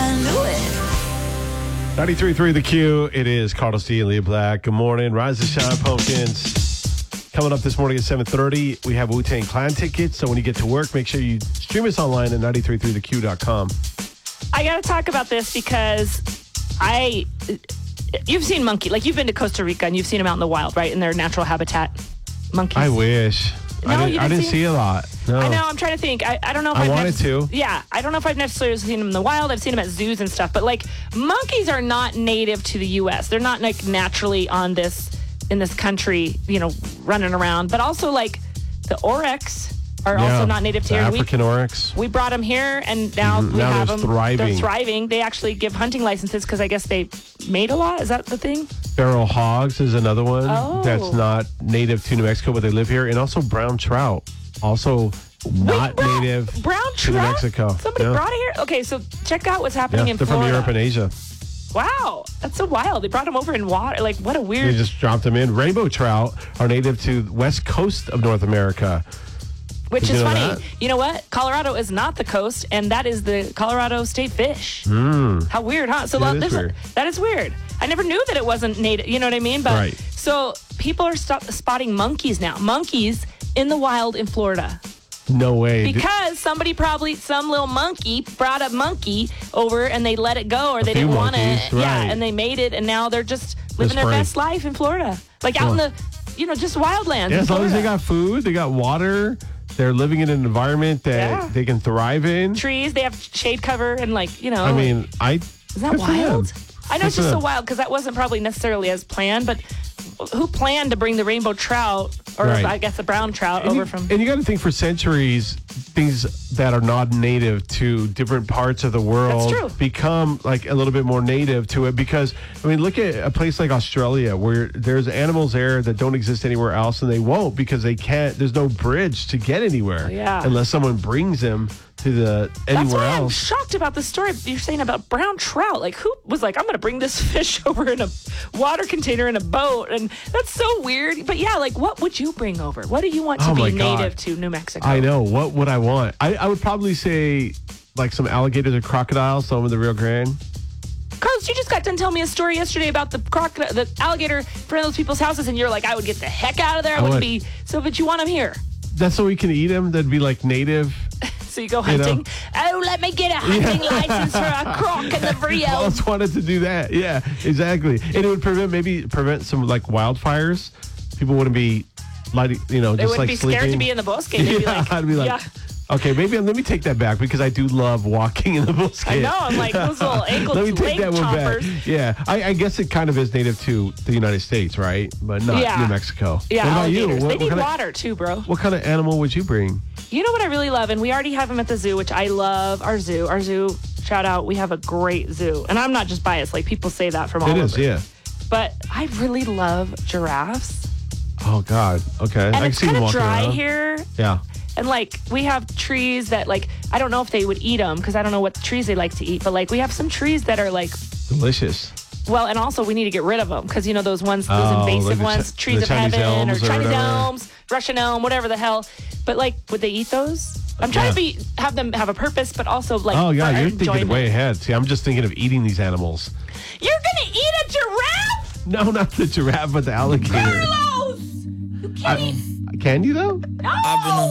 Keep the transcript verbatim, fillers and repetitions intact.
I knew it. ninety-three point three The Q. It is Carlos D and Leah Black. Good morning. Rise and shine, pumpkins. Coming up this morning at seven thirty, we have Wu-Tang Clan tickets. So when you get to work, make sure you stream us online at ninety-three point three the q dot com. I got to talk about this because I... You've seen monkey. Like, you've been to Costa Rica and you've seen them out in the wild, right? In their natural habitat. Monkeys. I wish. No, I didn't, you I didn't didn't see see a lot. No. I know. I'm trying to think. I, I don't know if I I've wanted nec- to. Yeah. I don't know if I've necessarily seen them in the wild. I've seen them at zoos and stuff. But, like, monkeys are not native to the U S. They're not, like, naturally on this, in this country, you know, running around. But also, like, the oryx are Yeah, also not native to the here. African we, oryx. we brought them here, and now Mhm. we Now have they're them. thriving. They're thriving. They actually give hunting licenses because I guess they mate a lot. Is that the thing? Feral hogs is another one Oh. that's not native to New Mexico, but they live here. And also brown trout. Also not Wait, brown- native brown to New trout? Mexico. Somebody Yeah. brought it here? Okay, so check out what's happening Yeah, in they're Florida. from Europe and Asia. Wow, that's so wild. They brought them over in water. Like, what a They weird... just dropped them in. Rainbow trout are native to the west coast of North America. Which Did is you know funny. that? You know what? Colorado is not the coast, and that is the Colorado state fish. Mm. How weird, huh? So That is there's a- weird. that is weird. I never knew that it wasn't native. You know what I mean? But Right. so people are st- spotting monkeys now. Monkeys in the wild in Florida No way. because somebody probably some little monkey brought a monkey over and they let it go, or they few didn't want it. monkeys, Yeah, right. and they made it, and now they're just living their free. best life in Florida, like out in Huh. the, you know, just wildlands. Yeah, in as long as they Florida. got food, they got water, they're living in an environment that Yeah. they can thrive in. trees, they have shade cover, and like you know. I mean, I. Is that good for them. wild? I know Good it's for just so them. wild because that wasn't probably necessarily as planned, but who planned to bring the rainbow trout, or Right. I guess the brown trout, And over you, from... and you got to think for centuries, things that are not native to different parts of the world That's true. become like a little bit more native to it. Because I mean, look at a place like Australia where there's animals there that don't exist anywhere else, and they won't because they can't. There's no bridge to get anywhere, Yeah. unless someone brings them to the That's anywhere why I'm else. shocked about the story you're saying about brown trout. Like, who was like, I'm going to bring this fish over in a water container in a boat? And that's so weird. But yeah, like, what would you bring over? What do you want to Oh, be my God. native to New Mexico? I know. What would I want? I, I would probably say like some alligators or crocodiles, some of the Rio Grande. Carlos, you just got done telling me a story yesterday about the crocodile, the alligator in front of those people's houses, and you're like, I would get the heck out of there. I, I wouldn't would. be. So, but you want them here. That's so we can eat them. That'd be like native. So you go You know? hunting. Oh, let me get a hunting license for a croc in the I Rio. always wanted to do that. Yeah, exactly. And it would prevent maybe prevent some like wildfires. People wouldn't be lighting, you know, They just wouldn't like be sleeping. scared to be in the bosque. They'd be yeah, like, I'd be like, yeah. okay, maybe let me take that back because I do love walking in the bosque. I know. I'm like, those little ankle Let me take leg that one choppers. back. Yeah, I, I guess it kind of is native to the United States, right? But not Yeah. New Mexico. Yeah, what about you? alligators. What, they what need kind of, water too, bro. what kind of animal would you bring? You know what I really love? And we already have them at the zoo, which I love. Our zoo. Our zoo, shout out. We have a great zoo. And I'm not just biased. Like, people say that from all It over. is, yeah. But I really love giraffes. Oh God. Okay, And I can it's see them kind of walking dry around. here. Yeah. And, like, we have trees that, like, I don't know if they would eat them because I don't know what trees they like to eat. But, like, we have some trees that are, like, Delicious. well, and also we need to get rid of them because, you know, those ones, those Oh, invasive like the ones, Chi- trees the of Chinese heaven or elms or Chinese whatever. elms, Russian elm, whatever the hell. But, like, would they eat those? I'm trying to Yeah. be have them have a purpose, but also, like, Oh yeah, for you're enjoyment. thinking way ahead. See, I'm just thinking of eating these animals. You're going to eat a giraffe? No, not the giraffe, but the alligator. Carlos! You can't I- eat. Can you though? No!